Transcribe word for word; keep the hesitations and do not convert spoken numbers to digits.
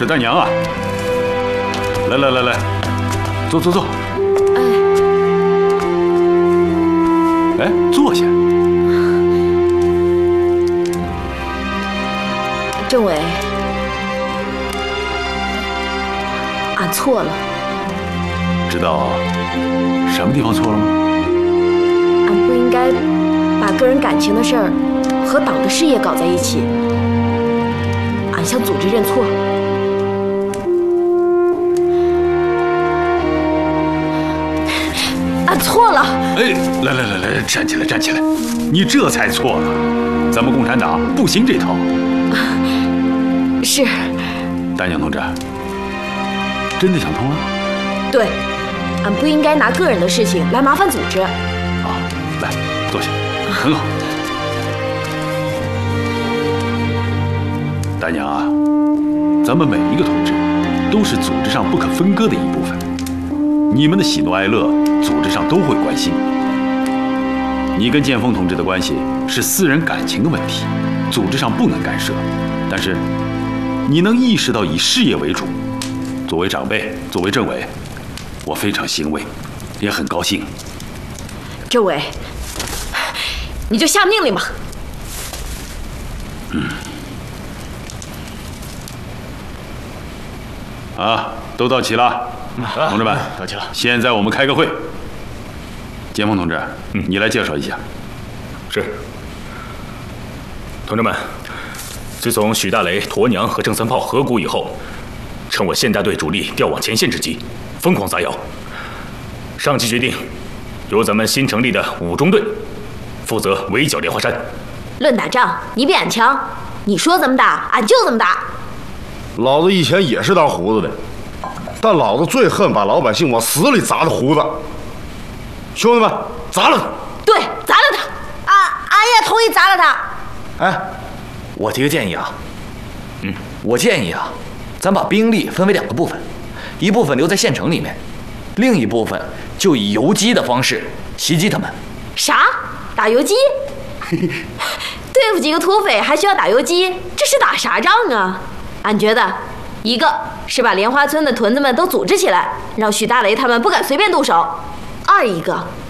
史大娘啊，来来来来，坐坐坐。哎，哎，坐下。 政委，俺错了。 知道什么地方错了吗？ 俺不应该把个人感情的事儿和党的事业搞在一起。俺向组织认错。俺错了。 哎，来来来来，站起来站起来，你这才错了。咱们共产党不行这套。 是。 大娘同志，真的想通了？ 对，俺不应该拿个人的事情来麻烦组织。 啊，来，坐下，很好。大娘啊，咱们每一个同志都是组织上不可分割的一部分，你们的喜怒哀乐，组织上都会关心。你跟建峰同志的关系是私人感情的问题，组织上不能干涉。但是，你能意识到以事业为主，作为长辈，作为政委，我非常欣慰，也很高兴。 政委，你就下命令吧。 嗯。啊，都到齐了，同志们， 到齐了。 现在我们开个会。建峰同志，嗯，你来介绍一下。 是。同志们，自从许大雷、驼娘和郑三炮合股以后，趁我县大队主力调往前线之机，疯狂砸窑。上级决定，由咱们新成立的五中队负责围剿莲花山。 论打仗，你比俺强。你说怎么打，俺就怎么打。 老子以前也是当胡子的，但老子最恨把老百姓往死里砸的胡子。兄弟们，砸了他！ 对，砸了他！啊，俺也同意砸了他。 哎，我提个建议啊，嗯，我建议啊，咱把兵力分为两个部分，一部分留在县城里面，另一部分就以游击的方式袭击他们。 啥？打游击？对付几个土匪还需要打游击？这是打啥仗啊？俺觉得，一个是把莲花村的屯子们都组织起来，让许大雷他们不敢随便动手；二一个